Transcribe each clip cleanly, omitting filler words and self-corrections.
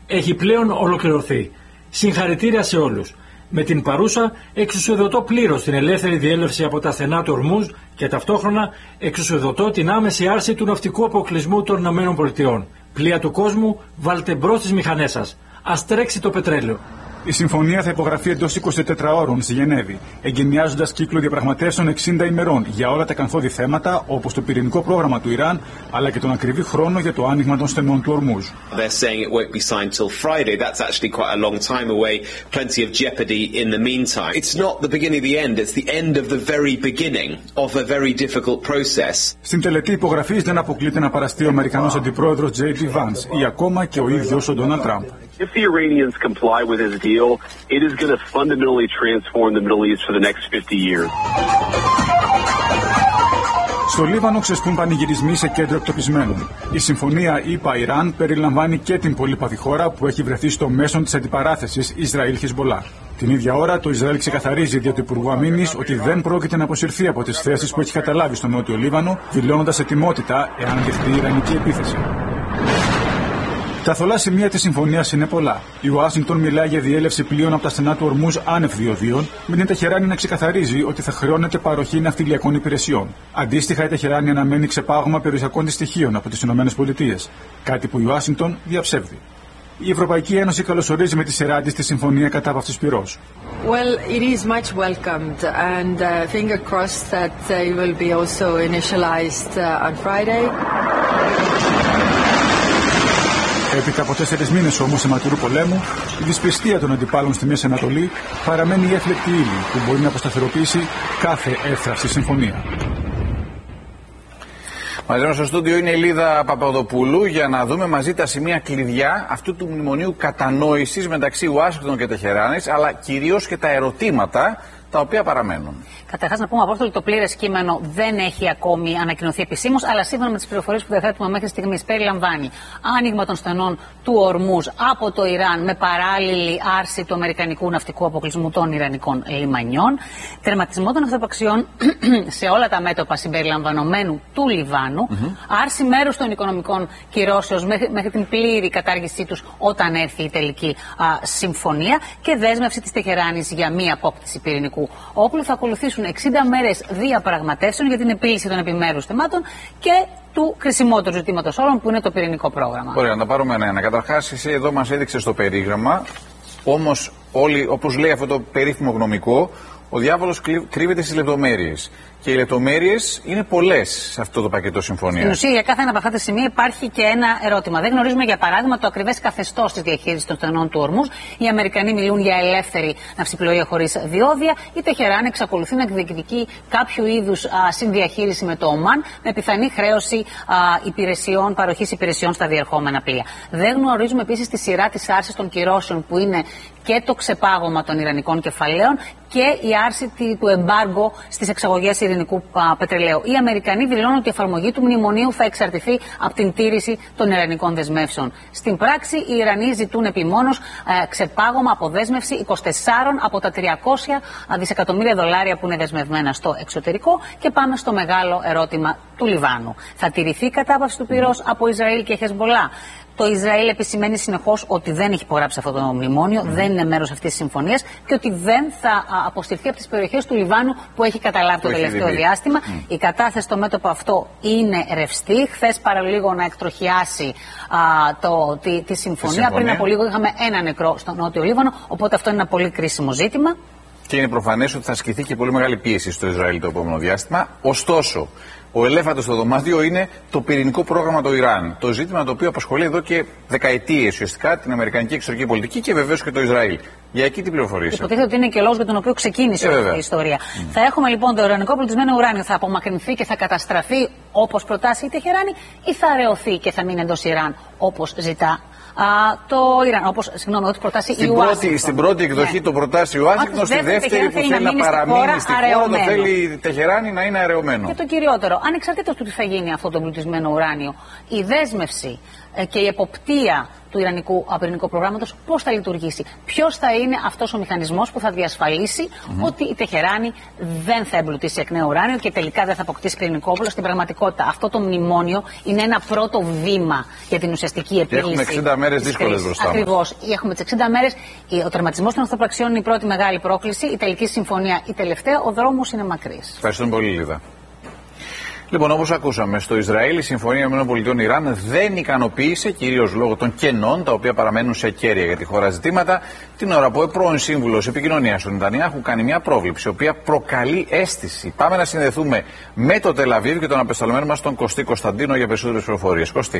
έχει πλέον ολοκληρωθεί. Συγχαρητήρια σε όλους. Με την παρούσα εξουσιοδοτώ πλήρως την ελεύθερη διέλευση από τα στενά του Ορμούζ και ταυτόχρονα εξουσιοδοτώ την άμεση άρση του ναυτικού αποκλεισμού των ΗΠΑ. Πλοία του κόσμου, βάλτε μπρος τις μηχανές σας. Ας τρέξει το πετρέλαιο. Η συμφωνία θα υπογραφεί εντός 24 ώρων στη Γενέβη, εγκαινιάζοντας κύκλο διαπραγματεύσεων 60 ημερών για όλα τα καθόδη θέματα, όπως το πυρηνικό πρόγραμμα του Ιράν, αλλά και τον ακριβή χρόνο για το άνοιγμα των στενών του Ορμούζ. They're saying it won't be signed till Friday. That's actually quite a long time away. Plenty of jeopardy in the meantime. It's not the beginning of the end. It's the end of the very beginning of a very difficult process. Στην τελετή υπογραφής δεν αποκλείται να παραστεί ο Αμερικανός αντιπρόεδρος J.D. Vance ή ακόμα και ο ίδιος ο Ντόναλντ Τραμπ. If the Iranians comply with his deal, it is going to fundamentally transform the Middle East for the next 50 years. Στο Λίβανο ξεσπούν πανηγυρισμοί σε κέντρο εκτοπισμένων. Η συμφωνία ΗΠΑ-Ιράν περιλαμβάνει και την πολύπαθη χώρα που έχει βρεθεί στο μέσον της αντιπαράθεσης Ισραήλ-Χεσμολάχ. Την ίδια ώρα το Ισραήλ ξεκαθαρίζει δια του Υπουργού Αμήνης ότι δεν πρόκειται να αποσυρθεί από τις θέσεις που έχει καταλάβει στο Νότιο Λίβανο, δηλώνοντας ετοιμότητα εάν δεχτεί η Ιρανική επίθεση. Τα θολά σημεία της συμφωνίας είναι πολλά. Η Ουάσιγκτον μιλάει για διέλευση πλοίων από τα στενά του Ορμούζ άνευ διοδίων, με την Τεχεράνη να ξεκαθαρίζει ότι θα χρεώνεται παροχή ναυτιλιακών υπηρεσιών. Αντίστοιχα, η Τεχεράνη αναμένει ξεπάγωμα περιουσιακών της στοιχείων από τις ΗΠΑ, κάτι που η Ουάσιγκτον διαψεύδει. Η Ευρωπαϊκή Ένωση καλωσορίζει με τη σειρά της τη συμφωνία κατάπαυσης πυρός. Well, it is much welcomed and finger crossed that it will be also initialized on Friday. Έπειτα από 4 μήνες όμως αιματηρού πολέμου, η δυσπιστία των αντιπάλων στη Μέση Ανατολή παραμένει η έφλεκτη ύλη που μπορεί να αποσταθεροποιήσει κάθε εύθραυστη συμφωνία. Μαζί μας στο στούντιο είναι η Λίδα Παπαδοπούλου για να δούμε μαζί τα σημεία κλειδιά αυτού του μνημονίου κατανόησης μεταξύ Ουάσιγκτον και Τεχεράνης, αλλά κυρίως και τα ερωτήματα τα οποία παραμένουν. Καταρχάς, να πούμε, Απόστολη, το πλήρες κείμενο δεν έχει ακόμη ανακοινωθεί επισήμως, αλλά σύμφωνα με τις πληροφορίες που διαθέτουμε μέχρι στιγμής, περιλαμβάνει άνοιγμα των στενών του Ορμούζ από το Ιράν με παράλληλη άρση του αμερικανικού ναυτικού αποκλεισμού των ιρανικών λιμανιών, τερματισμό των αυτοπαξιών σε όλα τα μέτωπα συμπεριλαμβανομένου του Λιβάνου, άρση μέρους των οικονομικών κυρώσεων μέχρι την πλήρη κατάργησή τους όταν έρθει η τελική συμφωνία και δέσμευση της Τεχεράνης για μία απόκτηση πυρηνικού όπλου. Θα ακολουθήσουν 60 μέρες διαπραγματεύσεων για την επίλυση των επιμέρους θεμάτων και του χρησιμότερου ζητήματος όλων που είναι το πυρηνικό πρόγραμμα. Ωραία, να πάρουμε ένα-ένα. Καταρχάς, εσύ εδώ μας έδειξες το περίγραμμα, όμως όλοι, όπως λέει αυτό το περίφημο γνωμικό, ο διάβολος κρύβεται στις λεπτομέρειες. Και οι λεπτομέρειες είναι πολλές σε αυτό το πακέτο συμφωνίας. Στην ουσία, για κάθε ένα από αυτά τα σημεία υπάρχει και ένα ερώτημα. Δεν γνωρίζουμε, για παράδειγμα, το ακριβές καθεστώς της διαχείρισης των στενών του Ορμούζ. Οι Αμερικανοί μιλούν για ελεύθερη ναυσιπλοεία χωρίς διόδια. Η Τεχεράν εξακολουθεί να εκδικητικεί κάποιο είδους συνδιαχείριση με το Ομάν, με πιθανή χρέωση παροχής υπηρεσιών στα διερχόμενα πλοία. Δεν γνωρίζουμε επίσης τη σειρά της άρσης των κυρώσεων, που είναι και το ξεπάγωμα των ιρανικών κεφαλαίων και η άρση του εμπάργκο στις εξαγωγές ειρηνικού πετρελαίου. Οι Αμερικανοί δηλώνουν ότι η εφαρμογή του μνημονίου θα εξαρτηθεί από την τήρηση των ιρανικών δεσμεύσεων. Στην πράξη, οι Ιρανοί ζητούν επιμόνως ξεπάγωμα, αποδέσμευση 24 από τα 300 δισεκατομμύρια δολάρια που είναι δεσμευμένα στο εξωτερικό. Και πάμε στο μεγάλο ερώτημα του Λιβάνου. Θα τηρηθεί η κατάπαυση του πυρός από Ισραήλ και Χεσμολάχ? Το Ισραήλ επισημαίνει συνεχώς ότι δεν έχει υπογράψει αυτό το μνημόνιο, δεν είναι μέρος αυτής της συμφωνίας και ότι δεν θα αποστηθεί από τις περιοχές του Λιβάνου που έχει καταλάβει το τελευταίο διάστημα. Η κατάθεση στο μέτωπο αυτό είναι ρευστή. Χθες παραλίγο να εκτροχιάσει τη συμφωνία. Πριν από λίγο είχαμε ένα νεκρό στο Νότιο Λίβανο, οπότε αυτό είναι ένα πολύ κρίσιμο ζήτημα. Και είναι προφανές ότι θα ασκηθεί και πολύ μεγάλη πίεση στο Ισραήλ το επόμενο διάστημα. Ωστόσο, ο ελέφαντος στο δωμάτιο είναι το πυρηνικό πρόγραμμα του Ιράν. Το ζήτημα το οποίο απασχολεί εδώ και δεκαετίες ουσιαστικά την αμερικανική εξωτερική πολιτική και βεβαίως και το Ισραήλ. Για εκεί την πληροφορία. Υποτίθεται ότι είναι και λόγος για τον οποίο ξεκίνησε αυτή η ιστορία. Θα έχουμε λοιπόν το ιρανικό πολιτισμένο ουράνιο, θα απομακρυνθεί και θα καταστραφεί όπως προτάσει η Τεχεράνη, ή θα αραιωθεί και θα μείνει εντός Ιράν όπως ζητά το Ιράν, όπως προτάσει η Ουάσιγκτον. Στην πρώτη εκδοχή το προτάσει η Ουάσιγκτον, στη δεύτερη που θέλει να παραμείνει στη χώρα, το θέλει η Τεχεράνη να είναι αραιωμένο. Και το κυριότερο, ανεξαρτήτως του τι θα γίνει αυτό το εμπλουτισμένο ουράνιο, η δέσμευση και η εποπτεία του Ιρανικού πυρηνικού προγράμματος πώς θα λειτουργήσει. Ποιος θα είναι αυτός ο μηχανισμός που θα διασφαλίσει ότι η Τεχεράνη δεν θα εμπλουτίσει εκ νέου ουράνιο και τελικά δεν θα αποκτήσει πυρηνικό όπλο. Στην πραγματικότητα, αυτό το μνημόνιο είναι ένα πρώτο βήμα για την ουσιαστική επίλυση. Και έχουμε 60 μέρες δύσκολες μπροστά μας. Ακριβώς. Έχουμε τις 60 μέρες. Ο τερματισμός των ορθοπραξιών είναι η πρώτη μεγάλη πρόκληση. Η τελική συμφωνία η τελευταία. Ο δρόμος είναι μακρύς. Ευχαριστούμε πολύ, Λίδα. Λοιπόν, όπως ακούσαμε, στο Ισραήλ η συμφωνία με ΗΠΑ Ιράν δεν ικανοποίησε, κυρίως λόγω των κενών τα οποία παραμένουν σε κέρια για τη χώρα ζητήματα, την ώρα που ο πρώην σύμβουλος επικοινωνίας του Νετανιάχου κάνει μια πρόβλεψη, η οποία προκαλεί αίσθηση. Πάμε να συνδεθούμε με το Τελ Αβίβ και τον απεσταλμένο μας τον Κωστή Κωνσταντίνο για περισσότερες πληροφορίες. Κωστή.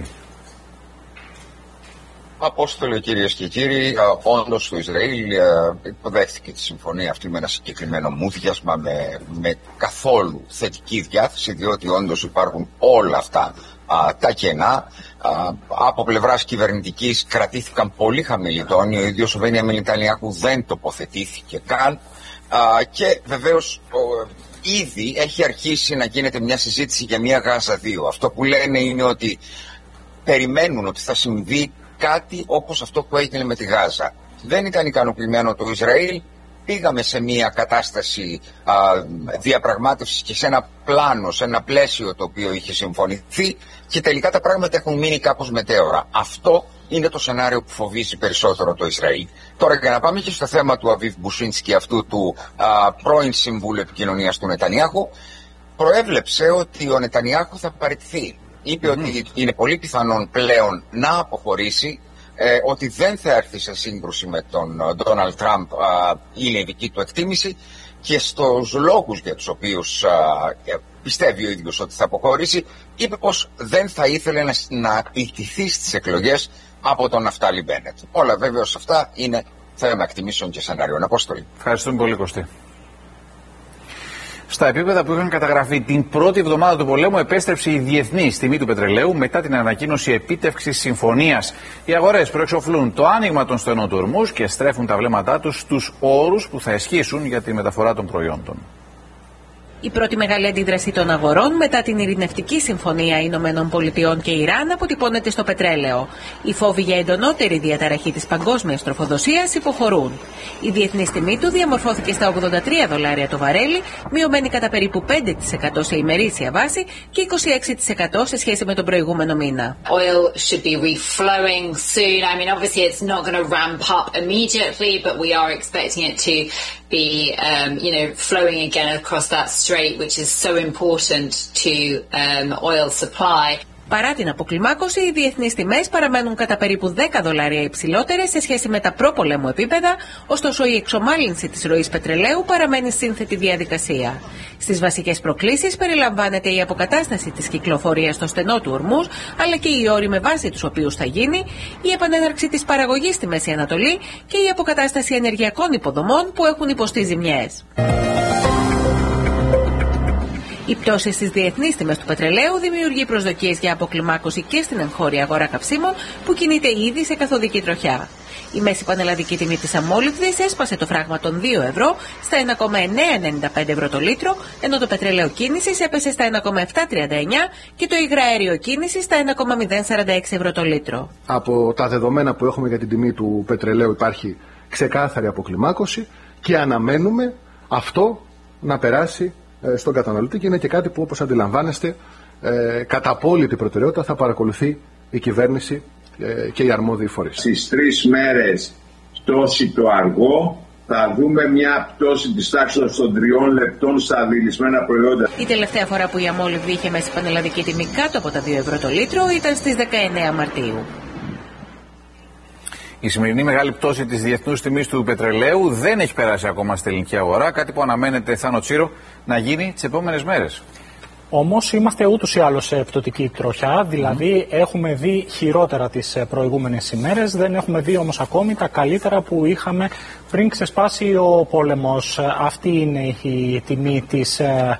Απόστολε, κυρίες και κύριοι, όντως το Ισραήλ υποδέχθηκε τη συμφωνία αυτή με ένα συγκεκριμένο μούδιασμα, με καθόλου θετική διάθεση, διότι όντως υπάρχουν όλα αυτά τα κενά. Από πλευράς κυβερνητικής κρατήθηκαν πολύ χαμηλοί τόνοι, ο ίδιος ο Μπενιαμίν Νετανιάχου δεν τοποθετήθηκε καν και βεβαίως ήδη έχει αρχίσει να γίνεται μια συζήτηση για μια Γάζα 2. Αυτό που λένε είναι ότι περιμένουν ότι θα συμβεί κάτι όπως αυτό που έγινε με τη Γάζα. Δεν ήταν ικανοποιημένο το Ισραήλ. Πήγαμε σε μια κατάσταση διαπραγμάτευσης και σε ένα πλάνο, σε ένα πλαίσιο το οποίο είχε συμφωνηθεί και τελικά τα πράγματα έχουν μείνει κάπως μετέωρα. Αυτό είναι το σενάριο που φοβίζει περισσότερο το Ισραήλ. Τώρα, για να πάμε και στο θέμα του Αβίβ Μπουσίνσκι, αυτού του πρώην Συμβούλου Επικοινωνίας του Νετανιάχου, προέβλεψε ότι ο Νετανιάχου θα παραιτηθεί. Είπε ότι είναι πολύ πιθανόν πλέον να αποχωρήσει, ότι δεν θα έρθει σε σύγκρουση με τον Ντόναλντ Τραμπ, είναι η δική του εκτίμηση, και στους λόγους για τους οποίους πιστεύει ο ίδιος ότι θα αποχωρήσει, είπε πως δεν θα ήθελε να ιτηθεί στις εκλογές από τον Ναφτάλι Μπένετ. Όλα βέβαιως αυτά είναι θέμα εκτιμήσεων και σενάριων. Απόστολη. Ευχαριστούμε πολύ, Κωστή. Στα επίπεδα που είχαν καταγραφεί την πρώτη εβδομάδα του πολέμου, επέστρεψε η διεθνής τιμή του πετρελαίου μετά την ανακοίνωση επίτευξης συμφωνίας. Οι αγορές προεξοφλούν το άνοιγμα των στενών του Ορμούζ και στρέφουν τα βλέμματά τους στους όρους που θα ισχύσουν για τη μεταφορά των προϊόντων. Η πρώτη μεγάλη αντίδραση των αγορών μετά την ειρηνευτική συμφωνία Ηνωμένων Πολιτειών και Ιράν αποτυπώνεται στο πετρέλαιο. Οι φόβοι για εντονότερη διαταραχή της παγκόσμιας τροφοδοσίας υποχωρούν. Η διεθνής τιμή του διαμορφώθηκε στα $83 το βαρέλι, μειωμένη κατά περίπου 5% σε ημερήσια βάση και 26% σε σχέση με τον προηγούμενο μήνα. Oil should be reflowing soon. I mean, obviously it's not going to ramp up immediately, but we are expecting it to be, flowing again across that strait, which is so important to oil supply. Παρά την αποκλιμάκωση, οι διεθνείς τιμές παραμένουν κατά περίπου $10 υψηλότερες σε σχέση με τα προπολέμου επίπεδα, ωστόσο η εξομάλυνση της ροής πετρελαίου παραμένει σύνθετη διαδικασία. Στις βασικές προκλήσεις περιλαμβάνεται η αποκατάσταση της κυκλοφορίας στο στενό του Ορμούζ, αλλά και οι όροι με βάση τους οποίους θα γίνει, η επανέναρξη της παραγωγής στη Μέση Ανατολή και η αποκατάσταση ενεργειακών υποδομών που έχουν υποστεί ζημιές. Η πτώση στις διεθνείς τιμές του πετρελαίου δημιουργεί προσδοκίες για αποκλιμάκωση και στην εγχώρια αγορά καυσίμων που κινείται ήδη σε καθοδική τροχιά. Η μέση πανελλαδική τιμή της αμμόλυβδης έσπασε το φράγμα των €2 στα 1,995 ευρώ το λίτρο, ενώ το πετρέλαιο κίνησης έπεσε στα 1,739 και το υγραέριο κίνησης στα 1,046 ευρώ το λίτρο. Από τα δεδομένα που έχουμε για την τιμή του πετρελαίου υπάρχει ξεκάθαρη αποκλιμάκωση και αναμένουμε αυτό να περάσει στον καταναλωτή και είναι και κάτι που, όπως αντιλαμβάνεστε, κατά απόλυτη προτεραιότητα θα παρακολουθεί η κυβέρνηση και οι αρμόδιοι φορείς. Στις 3 μέρες πτώση το αργό, θα δούμε μια πτώση της τάξης των 3 λεπτών στα δηλισμένα προϊόντα. Η τελευταία φορά που η αμμόλυβδη είχε μέση πανελλαδική τιμή κάτω από τα €2 το λίτρο ήταν στις 19 Μαρτίου. Η σημερινή μεγάλη πτώση της διεθνούς τιμής του πετρελαίου δεν έχει περάσει ακόμα στην ελληνική αγορά, κάτι που αναμένεται, Θάνο Τσίρο, να γίνει τις επόμενες μέρες. Όμως είμαστε ούτως ή άλλως σε πτωτική τροχιά, δηλαδή έχουμε δει χειρότερα τις προηγούμενες ημέρες, δεν έχουμε δει όμως ακόμη τα καλύτερα που είχαμε πριν ξεσπάσει ο πόλεμος. Αυτή είναι η τιμή της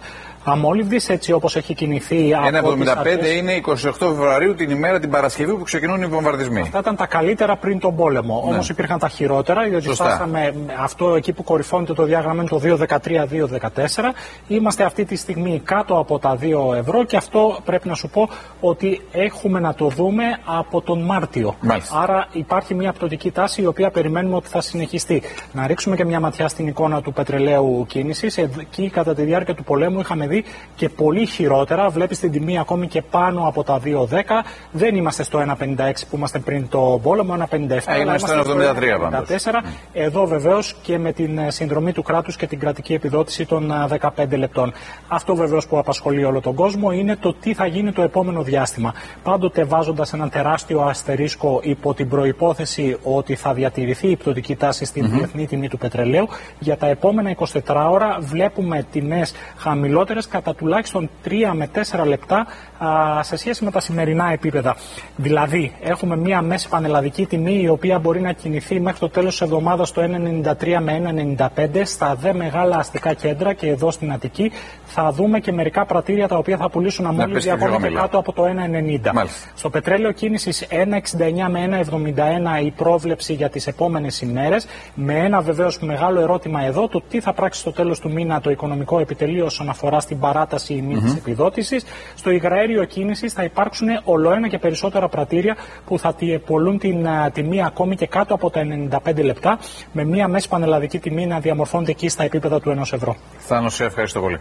αμόλυβδης, έτσι όπως έχει κινηθεί από 1,75 είναι 28 Φεβρουαρίου, την ημέρα την Παρασκευή που ξεκινούν οι βομβαρδισμοί. Αυτά ήταν τα καλύτερα πριν τον πόλεμο. Ναι. Όμως υπήρχαν τα χειρότερα, διότι φτάσαμε αυτό εκεί που κορυφώνεται το διάγραμμα είναι το 2,13-2,14. Είμαστε αυτή τη στιγμή κάτω από τα 2 ευρώ και αυτό πρέπει να σου πω ότι έχουμε να το δούμε από τον Μάρτιο. Μάλιστα. Άρα υπάρχει μια πτωτική τάση η οποία περιμένουμε ότι θα συνεχιστεί. Να ρίξουμε και μια ματιά στην εικόνα του πετρελαίου κίνησης. Εκεί κατά τη διάρκεια του πολέμου είχαμε δει και πολύ χειρότερα. Βλέπεις την τιμή ακόμη και πάνω από τα 2,10. Δεν είμαστε στο 1,56 που είμαστε πριν το πόλεμο, 1,57. Είμαστε στο 1,73 Εδώ βεβαίως και με την συνδρομή του κράτους και την κρατική επιδότηση των 15 λεπτών. Αυτό βεβαίως που απασχολεί όλο τον κόσμο είναι το τι θα γίνει το επόμενο διάστημα. Πάντοτε βάζοντας έναν τεράστιο αστερίσκο υπό την προϋπόθεση ότι θα διατηρηθεί η πτωτική τάση στην διεθνή τιμή του πετρελαίου, για τα επόμενα 24 ώρα βλέπουμε τιμές χαμηλότερες κατά τουλάχιστον 3 με 4 λεπτά σε σχέση με τα σημερινά επίπεδα. Δηλαδή, έχουμε μία μέση πανελλαδική τιμή η οποία μπορεί να κινηθεί μέχρι το τέλος της εβδομάδας στο 1,93 με 1,95 στα δε μεγάλα αστικά κέντρα και εδώ στην Αττική. Θα δούμε και μερικά πρατήρια τα οποία θα πουλήσουν αμόλυβδη ακόμη και κάτω από το 1,90. Στο πετρέλαιο κίνησης 1,69 με 1,71 η πρόβλεψη για τις επόμενες ημέρες. Με ένα βεβαίως μεγάλο ερώτημα εδώ, το τι θα πράξει στο τέλος του μήνα το οικονομικό επιτελείο όσον αφορά στην παράταση ή μη της επιδότησης. Στο υγραέριο κίνησης θα υπάρξουν ολοένα και περισσότερα πρατήρια που θα πολλούν την τιμή ακόμη και κάτω από τα 95 λεπτά, με μία μέση πανελλαδική τιμή να διαμορφώνεται εκεί στα επίπεδα του 1 ευρώ. Θάνο, σε ευχαριστώ πολύ.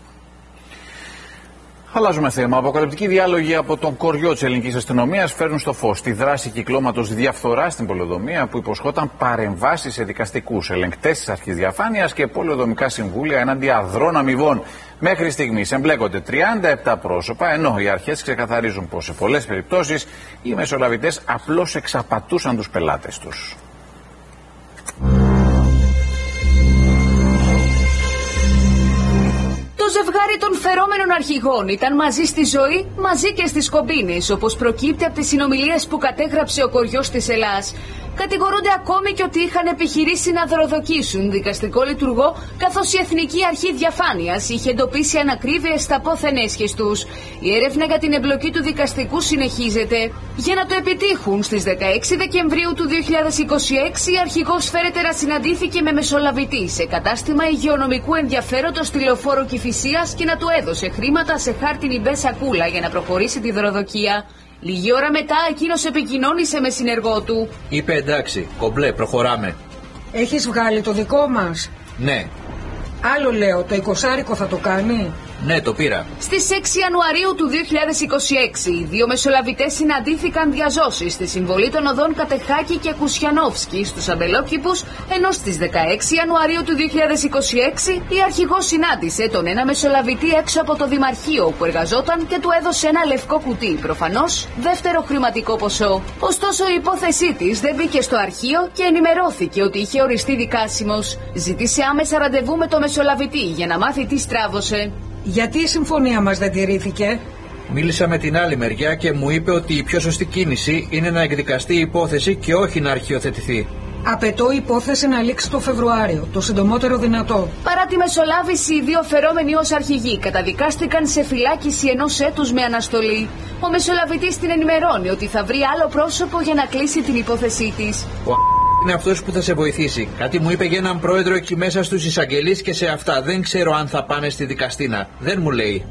Αλλάζουμε θέμα. Αποκαλυπτικοί διάλογοι από τον κοριό της ελληνικής αστυνομίας φέρνουν στο φως τη δράση κυκλώματος διαφθοράς στην πολεοδομία που υποσχόταν παρεμβάσεις σε δικαστικούς, ελεγκτές της αρχής διαφάνειας και πολεοδομικά συμβούλια εναντί αδρών αμοιβών. Μέχρι στιγμής εμπλέκονται 37 πρόσωπα, ενώ οι αρχές ξεκαθαρίζουν πως σε πολλές περιπτώσεις οι μεσολαβητές απλώς εξαπατούσαν τους πελάτες τους. Το ζευγάρι των φερόμενων αρχηγών ήταν μαζί στη ζωή, μαζί και στις κομπίνες, όπως προκύπτει από τις συνομιλίες που κατέγραψε ο κοριός της Ελλάς. Κατηγορούνται ακόμη και ότι είχαν επιχειρήσει να δωροδοκίσουν δικαστικό λειτουργό, καθώς η Εθνική Αρχή Διαφάνειας είχε εντοπίσει ανακρίβειες στα πόθεν έσχες τους. Η έρευνα για την εμπλοκή του δικαστικού συνεχίζεται. Για να το επιτύχουν, στις 16 Δεκεμβρίου του 2026 η αρχηγός φέρεται να συναντήθηκε με μεσολαβητή σε κατάστημα υγειονομικού ενδιαφέροντος στη Λεωφόρο Κηφισίας και να του έδωσε χρήματα σε χάρτινη μπε σακούλα για να προχωρήσει τη δωροδοκία. Λίγη ώρα μετά εκείνος επικοινώνησε με συνεργό του. Είπε εντάξει, κομπλέ, προχωράμε. Έχεις βγάλει το δικό μας? Ναι. Άλλο λέω, το 20άρικο θα το κάνει? Ναι, το πήρα. Στις 6 Ιανουαρίου του 2026 οι δύο μεσολαβητές συναντήθηκαν διαζώσεις στη συμβολή των οδών Κατεχάκη και Κουσιανόφσκι στους αμπελόκηπους, ενώ στις 16 Ιανουαρίου του 2026 η αρχηγός συνάντησε τον ένα μεσολαβητή έξω από το Δημαρχείο που εργαζόταν και του έδωσε ένα λευκό κουτί, προφανώς δεύτερο χρηματικό ποσό. Ωστόσο η υπόθεσή της δεν μπήκε στο αρχείο και ενημερώθηκε ότι είχε οριστεί δικάσιμος. Ζήτησε άμεσα ραντεβού με το μεσολαβητή για να μάθει τι στράβωσε. Γιατί η συμφωνία μας δεν τηρήθηκε? Μίλησα με την άλλη μεριά και μου είπε ότι η πιο σωστή κίνηση είναι να εκδικαστεί η υπόθεση και όχι να αρχιοθετηθεί. Απαιτώ η υπόθεση να λήξει το Φεβρουάριο, το συντομότερο δυνατό. Παρά τη μεσολάβηση, οι δύο φερόμενοι ως αρχηγοί καταδικάστηκαν σε φυλάκιση 1 έτους με αναστολή. Ο μεσολαβητής την ενημερώνει ότι θα βρει άλλο πρόσωπο για να κλείσει την υπόθεσή της. Είναι αυτός που θα σε βοηθήσει. Κάτι μου είπε για έναν πρόεδρο εκεί μέσα στους εισαγγελείς και σε αυτά. Δεν ξέρω αν θα πάνε στη δικαστήνα. Δεν μου λέει.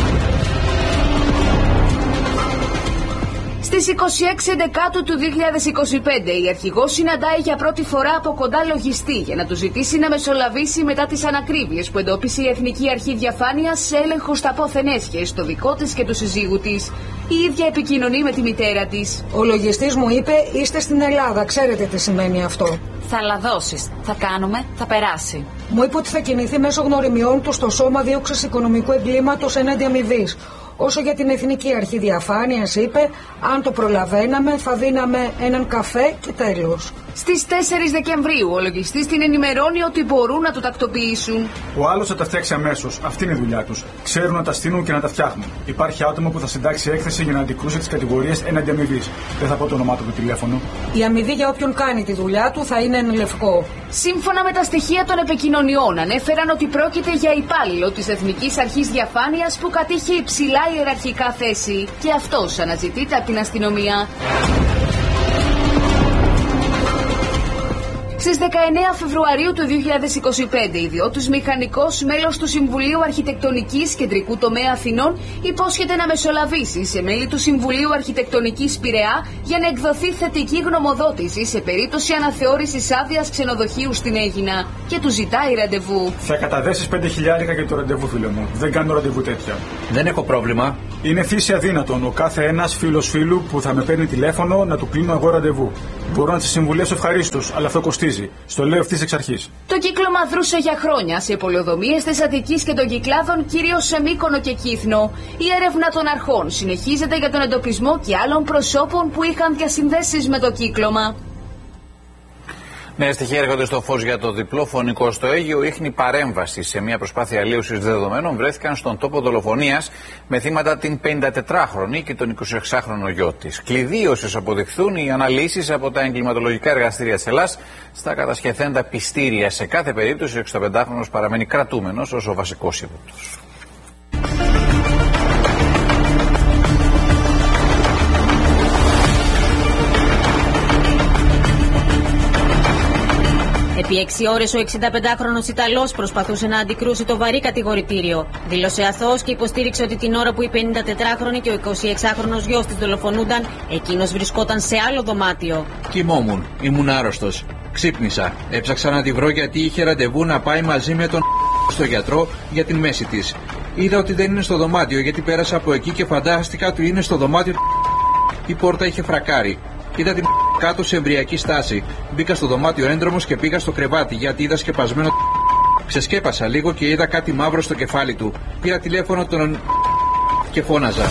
Στις 26 Δεκάτου του 2025 η αρχηγός συναντάει για πρώτη φορά από κοντά λογιστή για να του ζητήσει να μεσολαβήσει μετά τις ανακρίβειες που εντόπισε η Εθνική Αρχή Διαφάνειας σε έλεγχο στα πόθεν έσχες, το δικό της και του συζύγου της. Η ίδια επικοινωνεί με τη μητέρα της. Ο λογιστής μου είπε είστε στην Ελλάδα, ξέρετε τι σημαίνει αυτό. Θα λαδώσεις, θα κάνουμε, θα περάσει. Μου είπε ότι θα κινηθεί μέσω γνωριμιών του στο Σώμα Δίωξης Οικονομικού Εγκλήματος έναντι αμοιβής. Όσο για την Εθνική Αρχή Διαφάνειας είπε, αν το προλαβαίναμε θα δίναμε έναν καφέ και τέλος. Στις 4 Δεκεμβρίου ο λογιστής την ενημερώνει ότι μπορούν να το τακτοποιήσουν. Ο άλλος θα τα φτιάξει αμέσως. Αυτή είναι η δουλειά τους. Ξέρουν να τα στείλουν και να τα φτιάχνουν. Υπάρχει άτομο που θα συντάξει έκθεση για να αντικρούσει τις κατηγορίες έναντι αμοιβής. Δεν θα πω το όνομά του με τηλέφωνο. Η αμοιβή για όποιον κάνει τη δουλειά του θα είναι εν λευκό. Σύμφωνα με τα στοιχεία των επικοινωνιών, ανέφεραν ότι πρόκειται για υπάλληλο της Εθνικής Αρχής Διαφάνειας που κατήχε υψηλά ιεραρχικά θέση. Και αυτός αναζητείται από την αστυνομία. Στις 19 Φεβρουαρίου του 2025, ιδιώτης μηχανικός, μέλος του Συμβουλίου Αρχιτεκτονικής Κεντρικού Τομέα Αθηνών, υπόσχεται να μεσολαβήσει σε μέλη του Συμβουλίου Αρχιτεκτονικής Πειραιά για να εκδοθεί θετική γνωμοδότηση σε περίπτωση αναθεώρησης άδειας ξενοδοχείου στην Αίγινα και του ζητάει ραντεβού. Θα καταδέσεις 5.000 για το ραντεβού, φίλε μου. Δεν κάνω ραντεβού τέτοια. Δεν έχω πρόβλημα. Είναι φύση αδύνατον ο κάθε ένας φίλος φίλου που θα με παίρνει τηλέφωνο να του κλείνω εγώ ραντεβού. Μπορώ να τη συμβουλεύσω ευχαρίστως, αλλά αυτό κοστίζει. Στο λέω ευθύς εξ αρχής. Το κύκλωμα δρούσε για χρόνια σε πολεοδομίες της Αττικής και των Κυκλάδων, κυρίως σε Μύκονο και Κύθνο. Η έρευνα των αρχών συνεχίζεται για τον εντοπισμό και άλλων προσώπων που είχαν διασυνδέσεις με το κύκλωμα. Νέα στοιχεία έρχονται στο φως για το διπλό φωνικό στο Αίγυο. Ίχνη παρέμβαση σε μια προσπάθεια αλλίωσης δεδομένων βρέθηκαν στον τόπο δολοφονίας με θύματα την 54χρονη και τον 26χρονο γιο της. Κλειδί όσες αποδειχθούν οι αναλύσεις από τα εγκληματολογικά εργαστήρια της Ελλάς στα κατασχεθέντα πιστήρια. Σε κάθε περίπτωση ο 65χρονος παραμένει κρατούμενος ως ο βασικός ύποπτος. Επί 6 ώρες ο 65χρονος Ιταλός προσπαθούσε να αντικρούσει το βαρύ κατηγορητήριο. Δήλωσε αθώος και υποστήριξε ότι την ώρα που η 54χρονη και ο 26χρονος γιος της δολοφονούνταν, εκείνος βρισκόταν σε άλλο δωμάτιο. Κοιμόμουν, ήμουν άρρωστος. Ξύπνησα. Έψαξα να τη βρω γιατί είχε ραντεβού να πάει μαζί με τον στο γιατρό για την μέση της. Είδα ότι δεν είναι στο δωμάτιο γιατί πέρασα από εκεί και φαντάστηκα ότι είναι στο δωμάτιο. Η πόρτα είχε φρακάρει. Είδα την κάτω σε εμβριακή στάση. Μπήκα στο δωμάτιο έντρομος και πήγα στο κρεβάτι γιατί είδα σκεπασμένο. Ξεσκέπασα λίγο και είδα κάτι μαύρο στο κεφάλι του. Πήρα τηλέφωνο τον και φώναζα.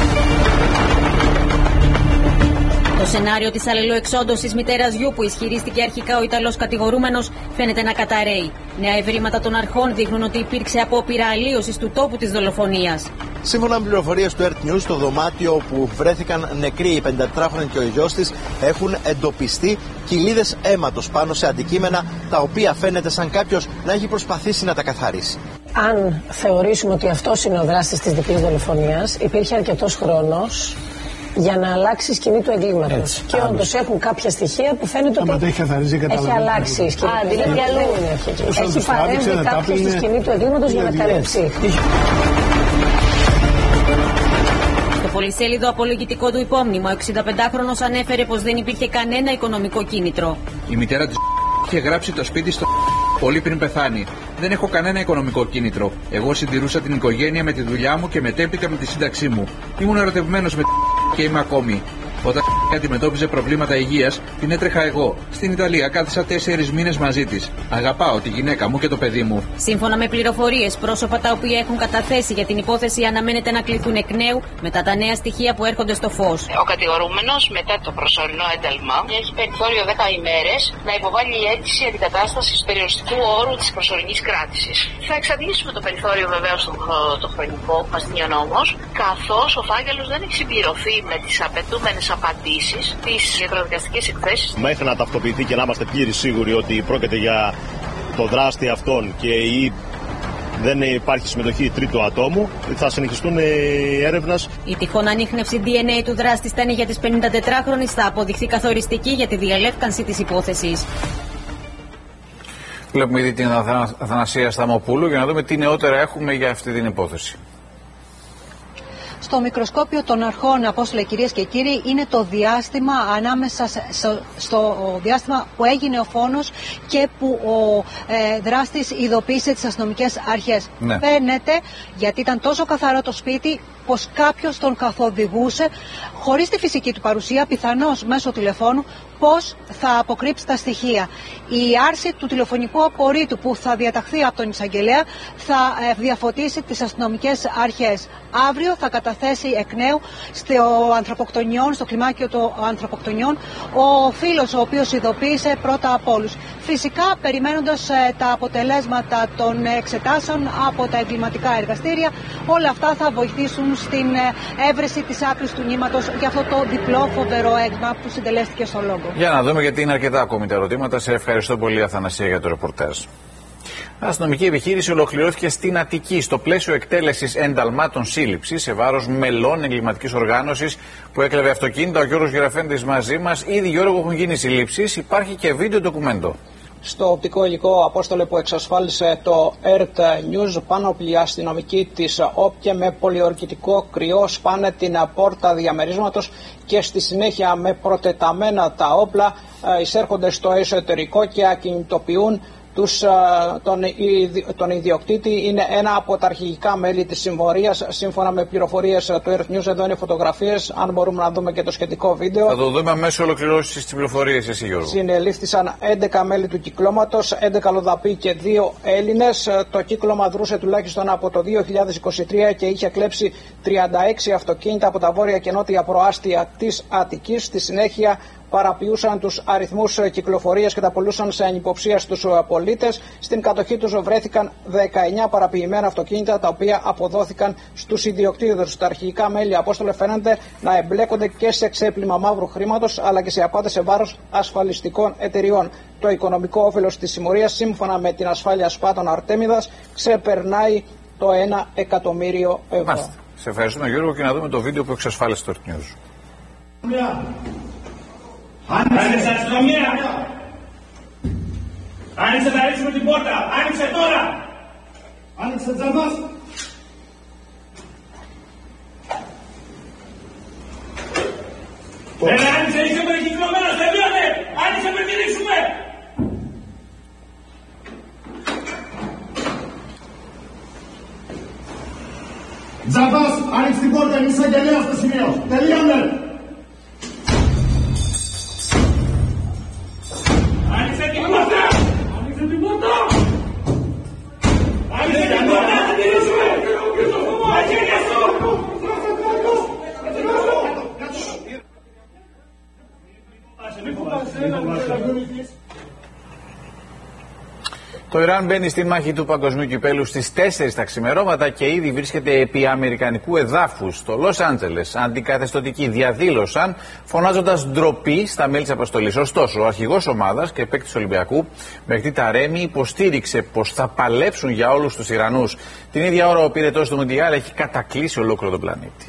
Το σενάριο της αλληλοεξόντωσης μητέρας γιου που ισχυρίστηκε αρχικά ο Ιταλός κατηγορούμενος φαίνεται να καταρρέει. Νέα ευρήματα των αρχών δείχνουν ότι υπήρξε απόπειρα αλλίωσης του τόπου της δολοφονίας. Σύμφωνα με πληροφορίες του Earth News, στο δωμάτιο όπου βρέθηκαν νεκροί η 54χρονη και ο γιος της έχουν εντοπιστεί κοιλίδες αίματος πάνω σε αντικείμενα τα οποία φαίνεται σαν κάποιος να έχει προσπαθήσει να τα καθαρίσει. Αν θεωρήσουμε ότι αυτός είναι ο δράστης της διπλής δολοφονίας, υπήρχε αρκετός χρόνος για να αλλάξει η σκηνή του εγκλήματος. Και όντως έχουν κάποια στοιχεία που φαίνεται ότι έχει αλλάξει η σκηνή. Δηλαδή έχει παρέμβει κάποιος στη σκηνή του εγκλήματος για να καλύψει. Στο πολυσέλιδο απολογητικό του υπόμνημα, ο 65χρονος ανέφερε πως δεν υπήρχε κανένα οικονομικό κίνητρο. Η μητέρα της είχε γράψει το σπίτι στο πολύ πριν πεθάνει. Δεν έχω κανένα οικονομικό κίνητρο. Εγώ συντηρούσα την οικογένεια με τη δουλειά μου και μετέπειτα με τη σύνταξή μου. Ήμουν ερωτευμένος με και είμαι ακόμη. Όταν αντιμετώπιζε προβλήματα υγείας, την έτρεχα εγώ. Στην Ιταλία κάθισα 4 μήνες μαζί της. Αγαπάω τη γυναίκα μου και το παιδί μου. Σύμφωνα με πληροφορίες, πρόσωπα τα οποία έχουν καταθέσει για την υπόθεση αναμένεται να κληθούν εκ νέου μετά τα νέα στοιχεία που έρχονται στο φως. Ο κατηγορούμενος μετά το προσωρινό ένταλμα έχει περιθώριο 10 ημέρες να υποβάλει αίτηση αντικατάστασης του περιοριστικού όρου της προσωρινής κράτησης. Θα εξαντλήσουμε το περιθώριο βεβαίως το χρονικό που μας δίνει ο νόμος, καθώς ο φάκελος δεν έχει συμπληρωθεί με τις απαιτούμενες απαντήσεις στις ιατροδικαστικές εκθέσεις. Μέχρι να ταυτοποιηθεί και να είμαστε πλήρως σίγουροι ότι πρόκειται για το δράστη αυτόν και δεν υπάρχει συμμετοχή τρίτου ατόμου, θα συνεχιστούν οι έρευνες. Η τυχόν ανίχνευση DNA του δράστη στένει για τις 54χρονες θα αποδειχθεί καθοριστική για τη διαλεύκανση της υπόθεσης. Βλέπουμε ήδη την Αθανασία Σταμοπούλου για να δούμε τι νεότερα έχουμε για αυτή την υπόθεση. Στο μικροσκόπιο των αρχών, Απόστολε, κυρίες και κύριοι, είναι το διάστημα ανάμεσα στο διάστημα που έγινε ο φόνος και που ο δράστης ειδοποίησε τις αστυνομικές αρχές. Ναι. Φαίνεται, γιατί ήταν τόσο καθαρό το σπίτι, πως κάποιος τον καθοδηγούσε χωρίς τη φυσική του παρουσία, πιθανώς μέσω τηλεφώνου, πώς θα αποκρύψει τα στοιχεία. Η άρση του τηλεφωνικού απορρίτου που θα διαταχθεί από τον εισαγγελέα θα διαφωτίσει τις αστυνομικές αρχές. Αύριο θα καταθέσει εκ νέου στο κλιμάκιο των ανθρωποκτονιών ο φίλος ο οποίος ειδοποίησε πρώτα από όλους. Φυσικά περιμένοντας τα αποτελέσματα των εξετάσεων από τα εγκληματικά εργαστήρια, όλα αυτά θα βοηθήσουν στην έβρεση της άκρης του νήματος για αυτό το διπλό φοβερό έγκλημα που συντελέστηκε στο Λόγκο. Για να δούμε, γιατί είναι αρκετά ακόμη τα ερωτήματα. Σε ευχαριστώ πολύ, Αθανασία, για το ρεπορτάζ. Αστυνομική επιχείρηση ολοκληρώθηκε στην Αττική στο πλαίσιο εκτέλεσης ενταλμάτων σύλληψης σε βάρος μελών εγκληματικής οργάνωσης που έκλεβε αυτοκίνητα. Ο Γιώργος Γεραφέντης μαζί μας. Ήδη, Γιώργο, έχουν γίνει συλλήψεις. Υπάρχει και βίντεο ντοκουμέντο. Στο οπτικό υλικό, Απόστολε, που εξασφάλισε το ERT News, πάνωπλοι αστυνομικοί της ΟΠΚΕ με πολιορκητικό κρυό σπάνε την πόρτα διαμερίσματος και στη συνέχεια με προτεταμένα τα όπλα εισέρχονται στο εσωτερικό και ακινητοποιούν τον ιδιοκτήτη. Είναι ένα από τα αρχηγικά μέλη της συμμορίας, σύμφωνα με πληροφορίες του Earth News. Εδώ είναι φωτογραφίες, αν μπορούμε να δούμε και το σχετικό βίντεο. Θα το δούμε αμέσως ολοκληρώσεις τις πληροφορίες, εσύ, Γιώργο. Συνελήφθησαν 11 μέλη του κυκλώματος, 11 λοδαποί και 2 Έλληνες. Το κύκλωμα δρούσε τουλάχιστον από το 2023 και είχε κλέψει 36 αυτοκίνητα από τα βόρεια και νότια προάστια της Αττικής. Στη συνέχεια παραποιούσαν τους αριθμούς κυκλοφορίας και τα πουλούσαν σε ανυποψία στους πολίτες. Στην κατοχή τους βρέθηκαν 19 παραποιημένα αυτοκίνητα, τα οποία αποδόθηκαν στους ιδιοκτήτες. Τα αρχικά μέλη, Απόστολε, φαίνονται να εμπλέκονται και σε ξέπλυμα μαύρου χρήματος, αλλά και σε απάτες σε βάρος ασφαλιστικών εταιριών. Το οικονομικό όφελος της συμμορίας, σύμφωνα με την ασφάλεια Σπάτων Αρτέμιδας, ξεπερνάει το 1 εκατομμύριο ευρώ. Μάλιστα. Σε ευχαριστούμε, Γιώργο, και να δούμε το βίντεο που εξασφάλισε το Earth News. Άνοιξε αστυνομία! Άνοιξε, θα ρίξουμε την πόρτα! Άνοιξε τώρα! Άνοιξε τζαμάς! Άνοιξε, είσαι περικυκλωμένος, τελείωνε! Άνοιξε, πριν τη ρίξουμε! Τζαμάς, άνοιξε την πόρτα, είναι εισαγγελέας στο σημείο! Τελείωνε! Άνοιξε την πόρτα! Άνοιξε την πόρτα! Άνοιξε την πόρτα! Θα τη ρίξουμε! Μαχαίρια σου! Το Ιράν μπαίνει στη μάχη του παγκοσμίου κυπέλου στις 4 τα ξημερώματα και ήδη βρίσκεται επί αμερικανικού εδάφους. Στο Λος Άντζελες αντικαθεστωτικοί διαδήλωσαν, φωνάζοντας ντροπή στα μέλη της αποστολής. Ωστόσο, ο αρχηγός ομάδας και παίκτης Ολυμπιακού, Μεχτή Ταρέμι, υποστήριξε πως θα παλέψουν για όλους τους Ιρανούς. Την ίδια ώρα ο πυρετός του Μουντιάλ έχει κατακλείσει ολόκληρο τον πλανήτη.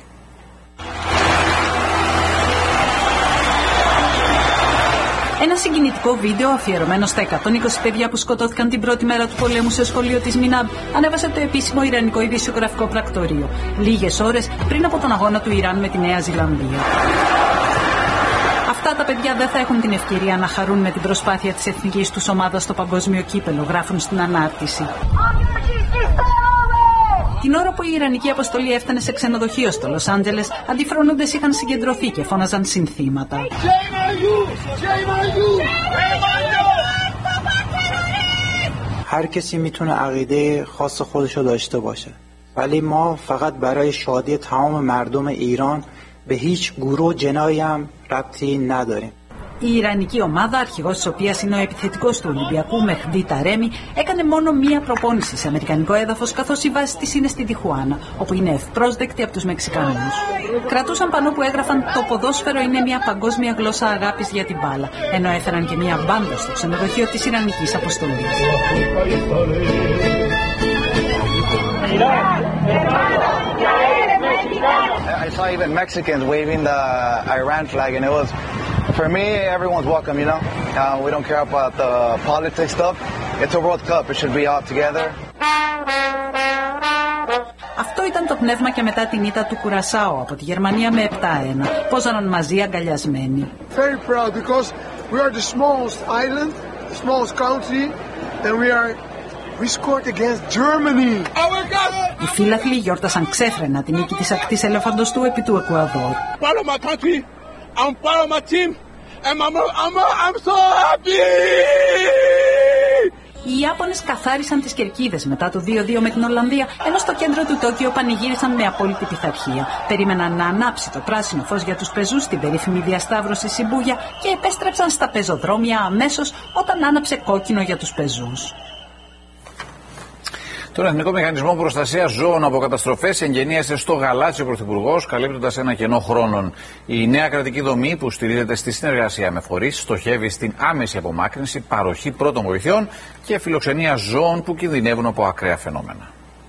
Ένα συγκινητικό βίντεο αφιερωμένο στα 120 παιδιά που σκοτώθηκαν την πρώτη μέρα του πολέμου στο σχολείο της Μινάμπ ανέβασε το επίσημο ιρανικό ειδησιογραφικό πρακτορείο, λίγες ώρες πριν από τον αγώνα του Ιράν με τη Νέα Ζηλανδία. Αυτά τα παιδιά δεν θα έχουν την ευκαιρία να χαρούν με την προσπάθεια της εθνικής τους ομάδας στο παγκόσμιο κύπελο, γράφουν στην ανάρτηση. Την ώρα που η Ιρανική αποστολή έφτανε σε ξενοδοχείο στο Λος Άντζελες, αντιφρονούντες είχαν συγκεντρωθεί και φώναζαν συνθήματα. هر کسی میتونه عقیده خاص خودشو داشته باشه ولی ما فقط برای شادی تمام مردم ایران به هیچ گروه جنایی هم ربطی نداریم. Η Ιρανική ομάδα, αρχηγός της οποίας είναι ο επιθετικός του Ολυμπιακού Μεχντή Ταρέμι, έκανε μόνο μία προπόνηση σε αμερικανικό έδαφος, καθώς η βάση της είναι στη Τιχουάνα, όπου είναι ευπρόσδεκτη από τους Μεξικάνους. Κρατούσαν πανό που έγραφαν «Το ποδόσφαιρο είναι μια παγκόσμια γλώσσα αγάπης για την μπάλα», ενώ έφεραν και μία μπάντα στο ξενοδοχείο της Ιρανικής αποστολής. I saw even Mexicans waving the Iran flag, and it was, for me, everyone's welcome, you know. We don't care about the politics stuff. It's a World Cup. It should be all together. Αυτό ήταν το πνεύμα και μετά την ήττα του Κουρασάο από τη Γερμανία με 7-1. Πόζαναν μαζί αγκαλιασμένοι. Very proud because we are the smallest island, the smallest country, and we are We scored against Germany. Οι φύλαθλοι γιόρτασαν ξέφρενα την νίκη της ακτής ελεφαντοστού επί του Εκουαδόρ. Proud of my country. I'm proud of my team. And I'm so happy. Οι Ιάπωνες καθάρισαν τις κερκίδες μετά το 2-2 με την Ολλανδία, ενώ στο κέντρο του Τόκιο πανηγύρισαν με απόλυτη πειθαρχία. Περίμεναν να ανάψει το πράσινο φως για τους πεζούς στην περίφημη διασταύρωση Σιμπούγια και επέστρεψαν στα πεζοδρόμια αμέσως όταν άναψε κόκκινο για τους πεζούς. Τον Εθνικό Μηχανισμό Προστασίας Ζώων από Καταστροφές εγγενίασε στο Γαλάτσι ο Πρωθυπουργός, καλύπτοντας ένα κενό χρόνων. Η νέα κρατική δομή, που στηρίζεται στη συνεργασία με φορείς, στοχεύει στην άμεση απομάκρυνση, παροχή πρώτων βοηθειών και φιλοξενία ζώων που κινδυνεύουν από ακραία φαινόμενα.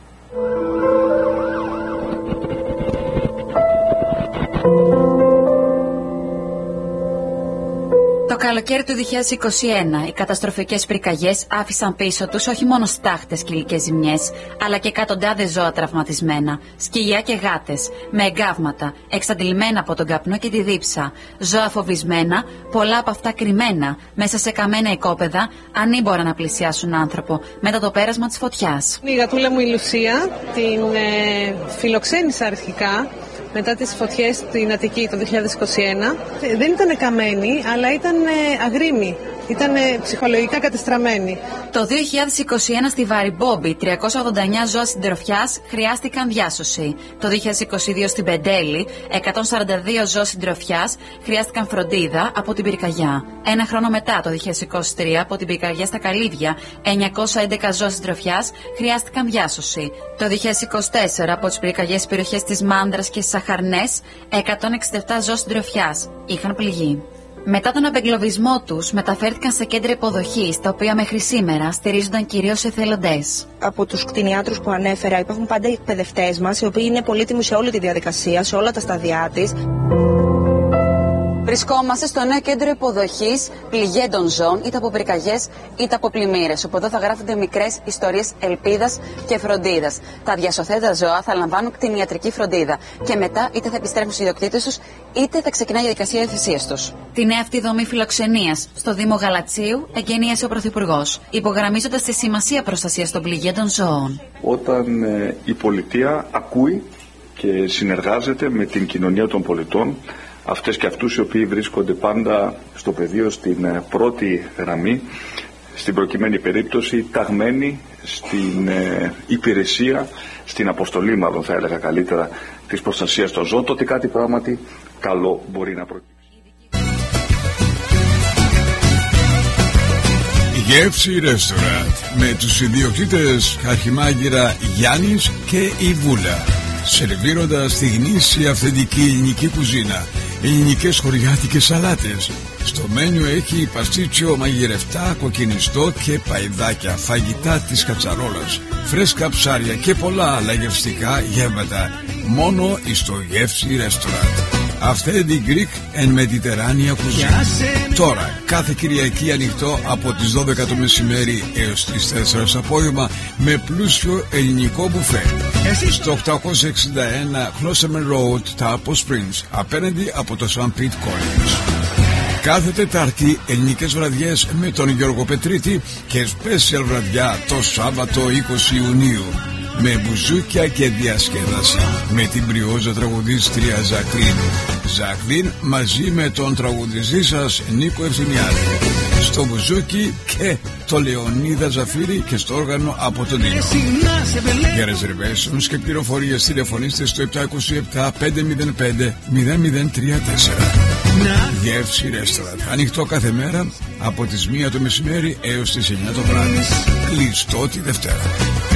Το καλοκαίρι του 2021, οι καταστροφικές πυρκαγιές άφησαν πίσω τους όχι μόνο στάχτες και υλικές ζημιές, αλλά και εκατοντάδες ζώα τραυματισμένα, σκυλιά και γάτες, με εγκάβματα, εξαντλημένα από τον καπνό και τη δίψα, ζώα φοβισμένα, πολλά από αυτά κρυμμένα, μέσα σε καμένα οικόπεδα, ανήμπορα να πλησιάσουν άνθρωπο, μετά το πέρασμα της φωτιάς. Η γατούλα μου η Λουσία, την φιλοξένησα αρχικά, μετά τις φωτιές στην Αττική το 2021. Δεν ήταν καμένη, αλλά ήταν αγρίμη. Ήταν ψυχολογικά κατεστραμμένη. Το 2021 στη Βαριμπόμπη 389 ζώα συντροφιάς χρειάστηκαν διάσωση. Το 2022 στην Πεντέλη 142 ζώα συντροφιάς χρειάστηκαν φροντίδα από την πυρκαγιά. Ένα χρόνο μετά, το 2023, από την πυρκαγιά στα Καλύβια 911 ζώα συντροφιάς χρειάστηκαν διάσωση. Το 2024 από τις πυρκαγιές περιοχές της Μάνδρας και Σαχαρνές 167 ζώα συντροφιάς είχαν πληγεί. Μετά τον απεγκλωβισμό τους, μεταφέρθηκαν σε κέντρα υποδοχής, τα οποία μέχρι σήμερα στηρίζονταν κυρίως εθελοντές. Από τους κτηνιάτρους που ανέφερα, υπάρχουν πάντα εκπαιδευτές μας, οι οποίοι είναι πολύτιμοι σε όλη τη διαδικασία, σε όλα τα σταδιά της. Βρισκόμαστε στο νέο κέντρο υποδοχής πληγέντων ζώων, είτε από πυρκαγιές είτε από πλημμύρες, όπου εδώ θα γράφονται μικρές ιστορίες ελπίδας και φροντίδας. Τα διασωθέντα ζώα θα λαμβάνουν κτηνιατρική φροντίδα και μετά είτε θα επιστρέφουν στους ιδιοκτήτες τους, είτε θα ξεκινάει η διαδικασία υιοθεσίας τους. Τη νέα αυτή δομή φιλοξενίας στο Δήμο Γαλατσίου εγκαινίασε ο Πρωθυπουργός, υπογραμμίζοντας τη σημασία προστασίας των πληγέντων ζώων. Όταν η πολιτεία ακούει και συνεργάζεται με την κοινωνία των πολιτών, αυτές και αυτούς οι οποίοι βρίσκονται πάντα στο πεδίο στην πρώτη γραμμή, στην προκειμένη περίπτωση ταγμένοι στην υπηρεσία, στην αποστολή μάλλον θα έλεγα καλύτερα, της προστασίας των ζώων, τότε κάτι πράγματι καλό μπορεί να προκύψει. Γεύση Ρεστοράντ με τους ιδιοκτήτες Αρχιμάγειρα Γιάννης και η Βούλα, σερβίροντας τη γνήσια αυθεντική ελληνική κουζίνα, ελληνικές χωριάτικες σαλάτες. Στο μένιο έχει παστίτσιο μαγειρευτά, κοκκινιστό και παϊδάκια, φαγητά της κατσαρόλας, φρέσκα ψάρια και πολλά άλλα γευστικά γεύματα. Μόνο στο Γεύση Restaurant. Authentic Greek and Mediterranean cuisine. Τώρα, κάθε Κυριακή ανοιχτό από τις 12 το μεσημέρι έως τις 4 το απόγευμα με πλούσιο ελληνικό μπουφέ. Στο 861 Closeman Road, Tapo Springs, απέναντι από το St. Pete College. Κάθε Τετάρτη ελληνικές βραδιές με τον Γιώργο Πετρίτη και special βραδιά το Σάββατο 20 Ιουνίου με μπουζούκια και διασκέδαση με την πριόζα τραγουδίστρια Ζακλίν μαζί με τον τραγουδιστή σας Νίκο Ευθυμιάδη στο μπουζούκι και το Λεωνίδα Ζαφύρη και στο όργανο από τον Νίκο. Για reservations και πληροφορίες τηλεφωνήστε στο 727 505 0034. Γεύση Restaurant. Ανοιχτό κάθε μέρα από τις 1 το μεσημέρι έως τις 9 το βράδυ. Κλειστό τη Δευτέρα.